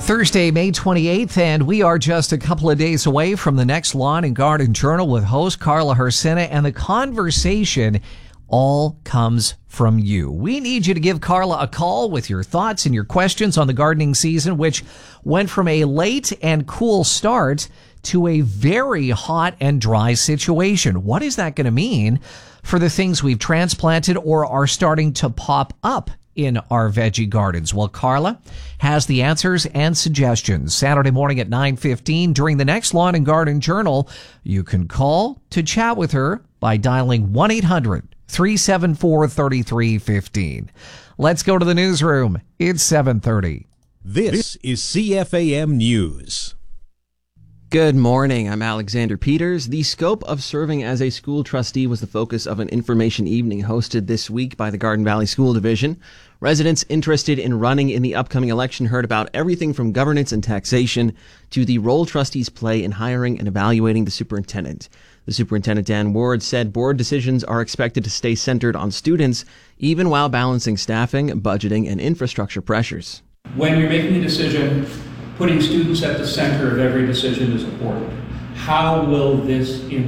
Thursday, May 28th, and we are just a couple of days away from the next Lawn and Garden Journal with host Carla Hersina, and the conversation all comes from you. We need you to give Carla a call with your thoughts and your questions on the gardening season, which went from a late and cool start to a very hot and dry situation. What is that going to mean for the things we've transplanted or are starting to pop up in our veggie gardens? Well, Carla has the answers and suggestions. Saturday morning at 9:15 during the next Lawn and Garden Journal. You can call to chat with her by dialing 1-800-374-3315. Let's go to the newsroom. It's 7:30. This is CFAM News. Good morning. I'm Alexander Peters. The scope of serving as a school trustee was the focus of an information evening hosted this week by the Garden Valley School Division. Residents interested in running in the upcoming election heard about everything from governance and taxation to the role trustees play in hiring and evaluating the superintendent. The superintendent, Dan Ward, said board decisions are expected to stay centered on students, even while balancing staffing, budgeting, and infrastructure pressures. When you're making a decision, putting students at the center of every decision is important. How will this